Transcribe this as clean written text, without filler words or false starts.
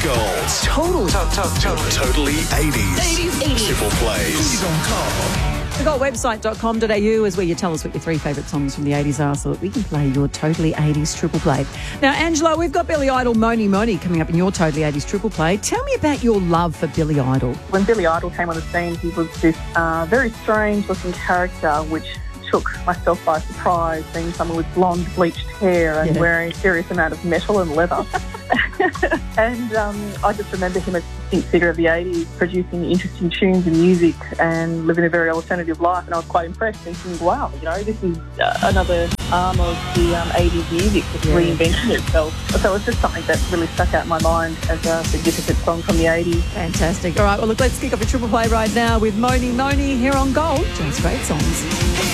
Gold. Totally 80s. Triple plays. The goldwebsite.com.au is where you tell us what your three favourite songs from the 80s are so that we can play your Totally 80s Triple Play. Now, Angela, we've got Billy Idol Moni Moni coming up in your Totally 80s Triple Play. Tell me about your love for Billy Idol. When Billy Idol came on the scene, he was this very strange-looking character which took myself by surprise, being someone with blonde, bleached hair and wearing a serious amount of metal and leather. And I just remember him as a distinct figure of the 80s, producing interesting tunes and music and living a very alternative life. And I was quite impressed, thinking, wow, this is another arm of the 80s music that's reinventing itself. So it's just something that really stuck out in my mind as a significant song from the 80s. Fantastic. All right, well, look, let's kick off a Triple Play right now with Moni Moni here on Gold. Just great songs.